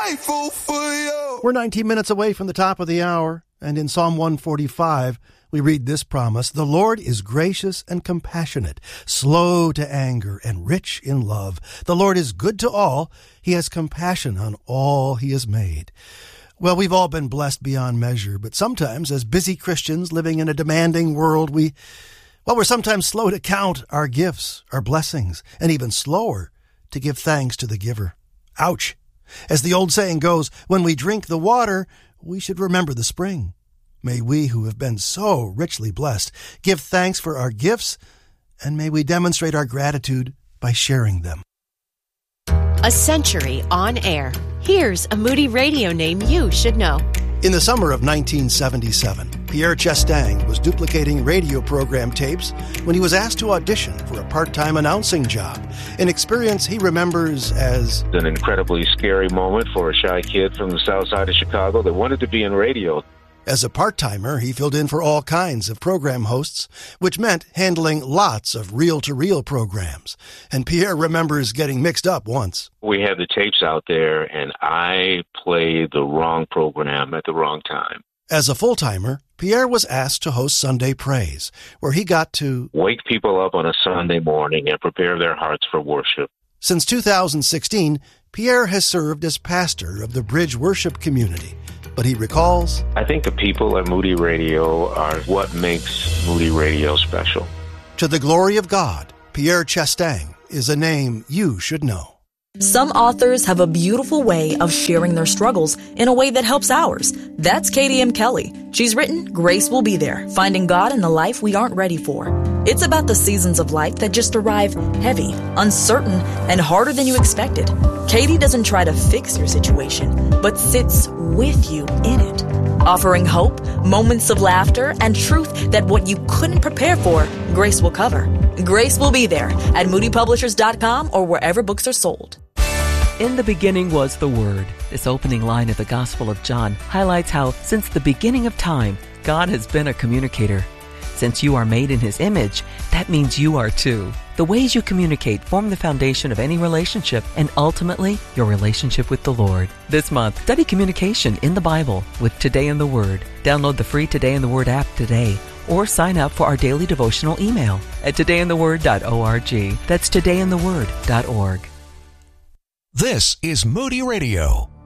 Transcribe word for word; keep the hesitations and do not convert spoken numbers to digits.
grateful for you. We're nineteen minutes away from the top of the hour, and in Psalm one forty-five, we read this promise: the Lord is gracious and compassionate, slow to anger and rich in love. The Lord is good to all. He has compassion on all he has made. Well, we've all been blessed beyond measure, but sometimes as busy Christians living in a demanding world, we, well, we're sometimes slow to count our gifts, our blessings, and even slower to give thanks to the giver. Ouch. As the old saying goes, when we drink the water, we should remember the spring. May we who have been so richly blessed give thanks for our gifts, and may we demonstrate our gratitude by sharing them. A century on air. Here's a Moody Radio name you should know. In the summer of nineteen seventy-seven, Pierre Chestang was duplicating radio program tapes when he was asked to audition for a part-time announcing job, an experience he remembers as an incredibly scary moment for a shy kid from the south side of Chicago that wanted to be in radio. As a part-timer, he filled in for all kinds of program hosts, which meant handling lots of reel-to-reel programs. And Pierre remembers getting mixed up once. We had the tapes out there, and I played the wrong program at the wrong time. As a full-timer, Pierre was asked to host Sunday Praise, where he got to wake people up on a Sunday morning and prepare their hearts for worship. Since two thousand sixteen, Pierre has served as pastor of the Bridge Worship Community. But he recalls, I think the people at Moody Radio are what makes Moody Radio special. To the glory of God, Pierre Chestang is a name you should know. Some authors have a beautiful way of sharing their struggles in a way that helps ours. That's Katie M. Kelly. She's written Grace Will Be There, Finding God in the Life We Aren't Ready For. It's about the seasons of life that just arrive heavy, uncertain, and harder than you expected. Katie doesn't try to fix your situation, but sits with you in it, offering hope, moments of laughter, and truth that what you couldn't prepare for, Grace will cover. Grace Will Be There at moody publishers dot com or wherever books are sold. In the beginning was the Word. This opening line of the Gospel of John highlights how, since the beginning of time, God has been a communicator. Since you are made in His image, that means you are too. The ways you communicate form the foundation of any relationship and ultimately your relationship with the Lord. This month, study communication in the Bible with Today in the Word. Download the free Today in the Word app today or sign up for our daily devotional email at today in the word dot org. That's today in the word dot org. This is Moody Radio.